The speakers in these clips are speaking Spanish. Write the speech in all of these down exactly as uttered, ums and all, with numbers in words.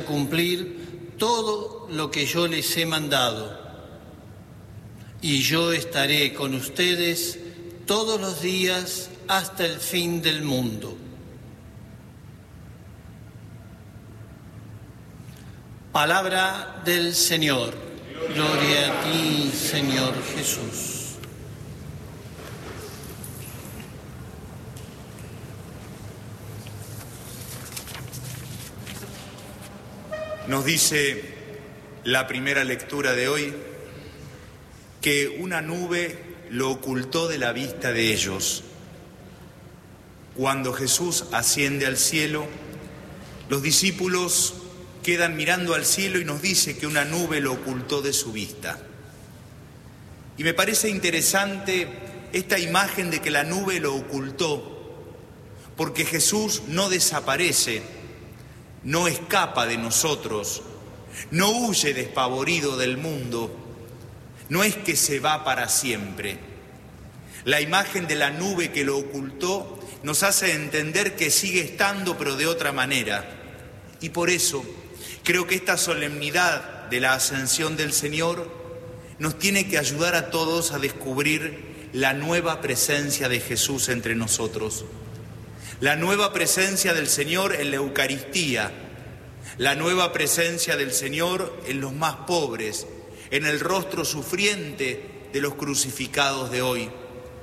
cumplir todo lo que yo les he mandado. Y yo estaré con ustedes todos los días hasta el fin del mundo. Palabra del Señor. Gloria a ti, Señor Jesús. Nos dice la primera lectura de hoy que una nube lo ocultó de la vista de ellos. Cuando Jesús asciende al cielo, los discípulos quedan mirando al cielo y nos dice que una nube lo ocultó de su vista. Y me parece interesante esta imagen de que la nube lo ocultó, porque Jesús no desaparece, no escapa de nosotros, no huye despavorido del mundo, no es que se va para siempre. La imagen de la nube que lo ocultó nos hace entender que sigue estando, pero de otra manera. Y por eso creo que esta solemnidad de la ascensión del Señor nos tiene que ayudar a todos a descubrir la nueva presencia de Jesús entre nosotros. La nueva presencia del Señor en la Eucaristía, la nueva presencia del Señor en los más pobres, en el rostro sufriente de los crucificados de hoy.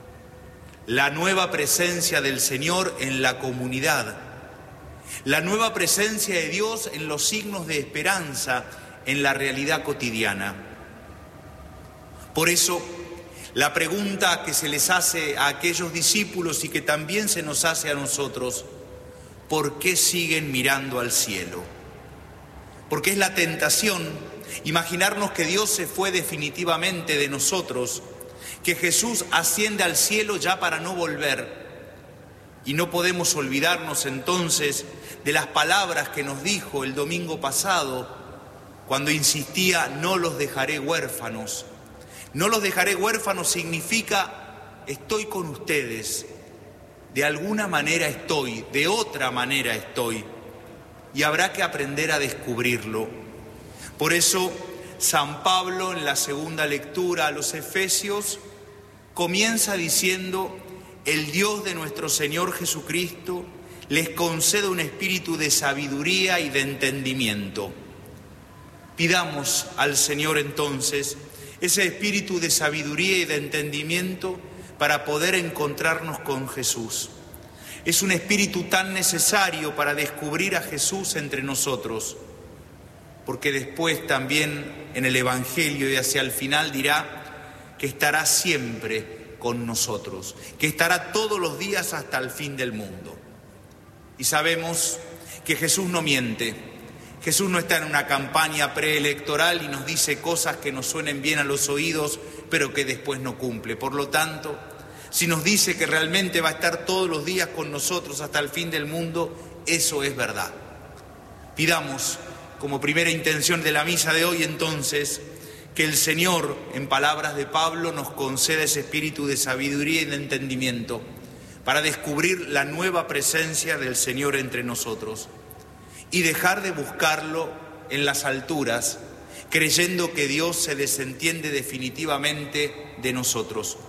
La nueva presencia del Señor en la comunidad. La nueva presencia de Dios en los signos de esperanza, en la realidad cotidiana. Por eso, la pregunta que se les hace a aquellos discípulos y que también se nos hace a nosotros, ¿por qué siguen mirando al cielo? Porque es la tentación imaginarnos que Dios se fue definitivamente de nosotros, que Jesús asciende al cielo ya para no volver. Y no podemos olvidarnos entonces de las palabras que nos dijo el domingo pasado, cuando insistía, no los dejaré huérfanos. No los dejaré huérfanos significa, estoy con ustedes. De alguna manera estoy, de otra manera estoy. Y habrá que aprender a descubrirlo. Por eso, San Pablo, en la segunda lectura a los Efesios, comienza diciendo: el Dios de nuestro Señor Jesucristo les conceda un espíritu de sabiduría y de entendimiento. Pidamos al Señor entonces ese espíritu de sabiduría y de entendimiento para poder encontrarnos con Jesús. Es un espíritu tan necesario para descubrir a Jesús entre nosotros, porque después también en el Evangelio y hacia el final dirá que estará siempre con nosotros, que estará todos los días hasta el fin del mundo. Y sabemos que Jesús no miente. Jesús no está en una campaña preelectoral y nos dice cosas que nos suenen bien a los oídos, pero que después no cumple. Por lo tanto, si nos dice que realmente va a estar todos los días con nosotros hasta el fin del mundo, eso es verdad. Pidamos, como primera intención de la misa de hoy entonces, que el Señor, en palabras de Pablo, nos conceda ese espíritu de sabiduría y de entendimiento para descubrir la nueva presencia del Señor entre nosotros y dejar de buscarlo en las alturas, creyendo que Dios se desentiende definitivamente de nosotros.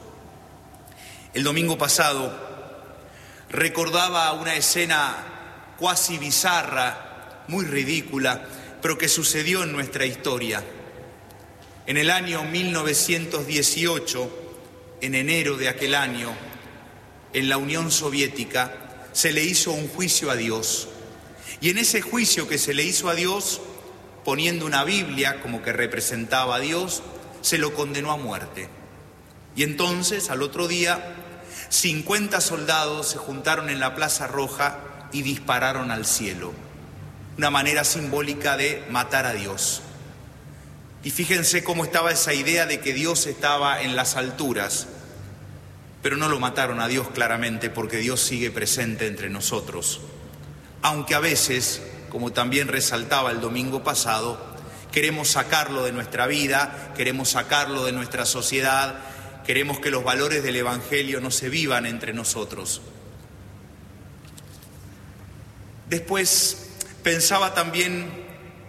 El domingo pasado recordaba una escena cuasi bizarra, muy ridícula, pero que sucedió en nuestra historia. En el año mil novecientos dieciocho, en enero de aquel año, en la Unión Soviética, se le hizo un juicio a Dios. Y en ese juicio que se le hizo a Dios, poniendo una Biblia como que representaba a Dios, se lo condenó a muerte. Y entonces, al otro día, cincuenta soldados se juntaron en la Plaza Roja y dispararon al cielo. Una manera simbólica de matar a Dios. Y fíjense cómo estaba esa idea de que Dios estaba en las alturas. Pero no lo mataron a Dios claramente, porque Dios sigue presente entre nosotros. Aunque a veces, como también resaltaba el domingo pasado, queremos sacarlo de nuestra vida, queremos sacarlo de nuestra sociedad, queremos que los valores del Evangelio no se vivan entre nosotros. Después pensaba también